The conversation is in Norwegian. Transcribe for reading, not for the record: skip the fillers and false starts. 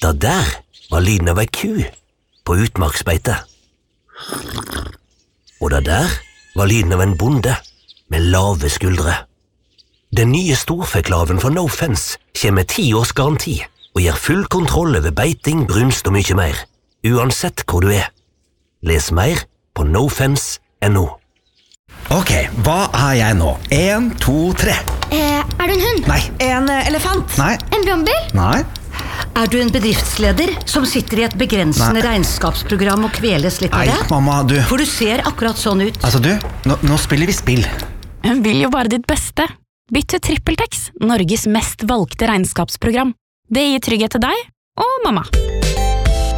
Da der var lyden av ei ku på utmarksbeite. Og da der var lyden av en bonde med lave skuldre. Den nye storfeklaven fra No Fence kommer med 10 års garanti og gir full kontroll over beiting, brunst og mye mer, uansett hvor du er. Les mer på nofence.no. Ok, hva jeg nå? 1, 2, 3. Er du en hund? Nei. En elefant? Nei. En brannbil? Nei. Er du en bedriftsleder som sitter i et begrensende regnskapsprogram og kveles litt av Nei, det? mamma, du. For du ser akkurat sånn ut. Altså du, nå spiller vi spill. Hun vil jo bare ditt beste. Bytt til TrippelTex, Norges mest valgte regnskapsprogram. Det gir trygghet til deg og mamma.